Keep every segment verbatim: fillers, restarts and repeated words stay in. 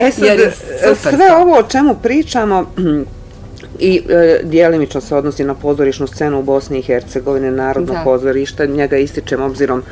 E sad, sve ovo o čemu pričamo i e, dijelimično se odnosi na pozorišnu scenu u Bosni i Hercegovini, Narodno da. pozorište, njega ističem obzirom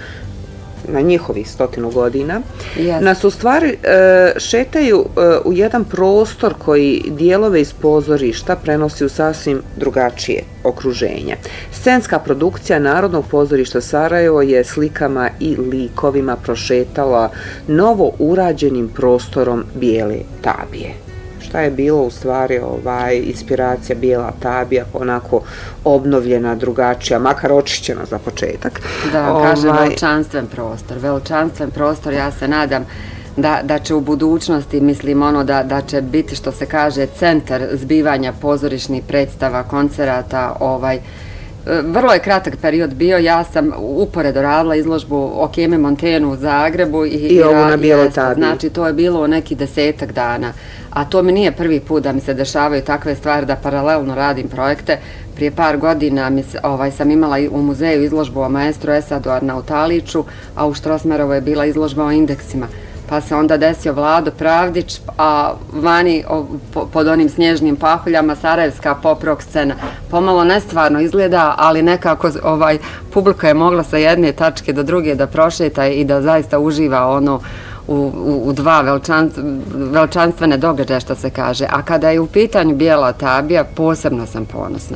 na njihovih stotinu godina, yes. nas u stvari e, šetaju e, u jedan prostor koji dijelove iz pozorišta prenosi u sasvim drugačije okruženje. Scenska produkcija Narodnog pozorišta Sarajevo je slikama i likovima prošetala novo urađenim prostorom Bijele Tabije. Šta je bilo u stvari ovaj, inspiracija Bijela Tabija, onako obnovljena, drugačija, makar očišćena za početak. Da, ovaj... kažem, veličanstven prostor. Veličanstven prostor, ja se nadam da, da će u budućnosti, mislim ono da, da će biti, što se kaže, centar zbivanja pozorišnih predstava, koncerata, ovaj, vrlo je kratak period bio, ja sam uporedo radila izložbu o Keme Montenu u Zagrebu i, I ovo na Bijeloj Tabiji. Znači to je bilo neki desetak dana, a to mi nije prvi put da mi se dešavaju takve stvari, da paralelno radim projekte. Prije par godina mi se, ovaj, sam imala u muzeju izložbu o maestru Esadu Arnautaliću, a u Štrosmerovo je bila izložba o indeksima. Pa se onda desio Vlado Pravdić, a vani o, po, pod onim snježnim pahuljama sarajevska pop-rock scena. Pomalo nestvarno izgleda, ali nekako ovaj, publika je mogla sa jedne tačke do druge da prošeta i da zaista uživa ono u, u, u dva veličan, veličanstvene događaje, što se kaže. A kada je u pitanju Bijela Tabija, posebno sam ponosna.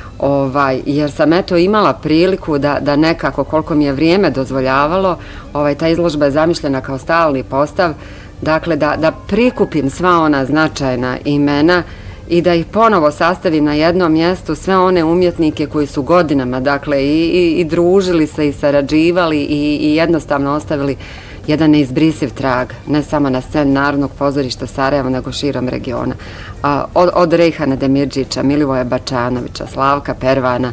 Ovaj, jer sam eto imala priliku da, da nekako, koliko mi je vrijeme dozvoljavalo, ovaj, ta izložba je zamišljena kao stalni postav, dakle da, da prikupim sva ona značajna imena i da ih ponovo sastavim na jednom mjestu, sve one umjetnike koji su godinama, dakle, i, i, i družili se i sarađivali i, i jednostavno ostavili jedan neizbrisiv trag, ne samo na sceni Narodnog pozorišta Sarajevo, nego širom regiona. A, od, od Rejhana Demirđića, Milivoja Bačanovića, Slavka Pervana,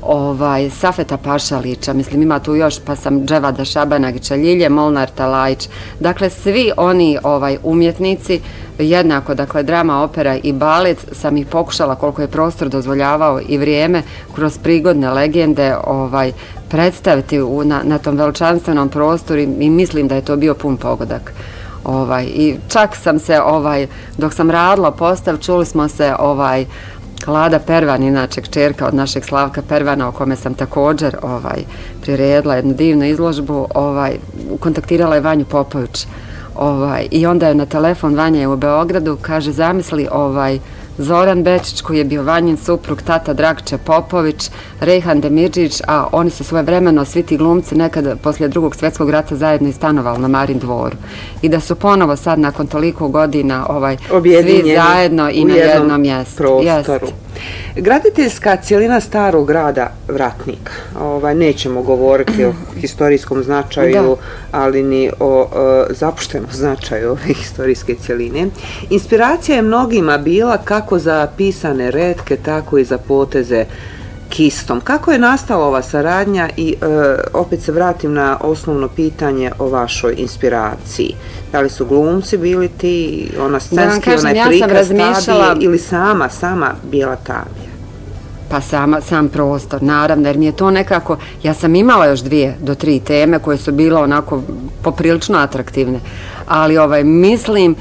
ovaj, Safeta Pašalića, mislim ima tu još, pa sam Dževada Šabanagića, Ljilje Molnar Talajić. Dakle, svi oni ovaj, umjetnici, jednako, dakle, drama, opera i balet, sam ih pokušala koliko je prostor dozvoljavao i vrijeme kroz prigodne legende ovaj, predstaviti u, na, na tom veličanstvenom prostoru i mislim da je to bio pun pogodak. Ovaj, I čak sam se, ovaj, dok sam radila postav, čuli smo se ovaj, Lada Pervan, inače kćerka od našeg Slavka Pervana, o kome sam također ovaj, priredila jednu divnu izložbu, ovaj, kontaktirala je Vanju Popović. Ovaj, I onda je na telefon, Vanja je u Beogradu, kaže, zamisli ovaj, Zoran Bečić, koji je bio Vanjin suprug, tata Dragče Popović, Rejhan Demirđić, a oni su svoje vremeno, svi ti glumci, nekada poslije drugog svjetskog rata zajedno i stanovali na Marin dvoru. I da su ponovo sad, nakon toliko godina, ovaj, svi zajedno i na jednom mjestu. Prostoru. Jest. Graditeljska cijelina starog grada Vratnik. Ovaj, nećemo govoriti o historijskom značaju, da. ali ni o e, zapuštenom značaju ove historijske cijeline. Inspiracija je mnogima bila kako za pisane retke, tako i za poteze kistom. Kako je nastala ova saradnja i e, opet se vratim na osnovno pitanje o vašoj inspiraciji. Da li su glumci bili ti, ona scenski, kažem, onaj prikaz razmišljala... Tabije ili sama, sama Bijela Tabija? Pa sama, sam prostor, naravno, jer mi je to nekako, ja sam imala još dvije do tri teme koje su bile onako poprilično atraktivne, ali ovaj, mislim,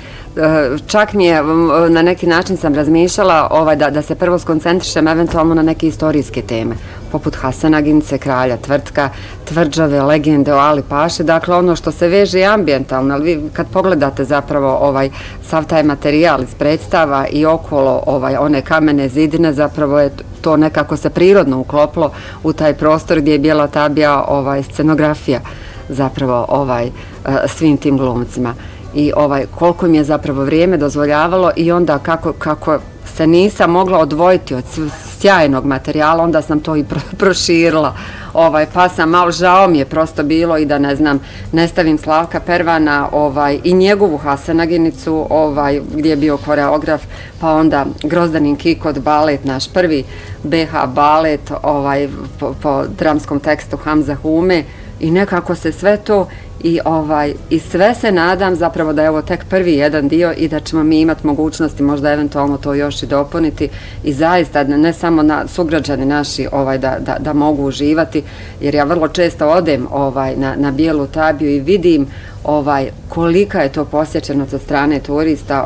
čak mi je, na neki način sam razmišljala ovaj, da, da se prvo skoncentrišem eventualno na neke istorijske teme, poput Hasanaginice, Kralja Tvrtka, Tvrđave, legende o Ali Paši, dakle ono što se veže ambijentalno, ali vi kad pogledate zapravo ovaj, sav taj materijal iz predstava i okolo ovaj, one kamene zidine, zapravo je to nekako se prirodno uklopilo u taj prostor gdje je Bijela Tabija ovaj, scenografija zapravo ovaj, svim tim glumcima. I ovaj, koliko mi je zapravo vrijeme dozvoljavalo i onda kako, kako se nisam mogla odvojiti od sjajnog materijala, onda sam to i proširila. Ovaj, pa sam malo, žao mi je prosto bilo i da ne znam, ne stavim Slavka Pervana ovaj, i njegovu Hasanaginicu ovaj, gdje je bio koreograf, pa onda Grozdanin Kikot balet, naš prvi be ha balet ovaj, po, po dramskom tekstu Hamza Hume i nekako se sve to I, ovaj, I sve se nadam zapravo da je ovo tek prvi jedan dio i da ćemo mi imati mogućnosti možda eventualno to još i dopuniti i zaista ne samo na sugrađani naši ovaj, da, da, da mogu uživati, jer ja vrlo često odem ovaj, na, na Bijelu Tabiju i vidim ovaj, kolika je to posjećenost od strane turista,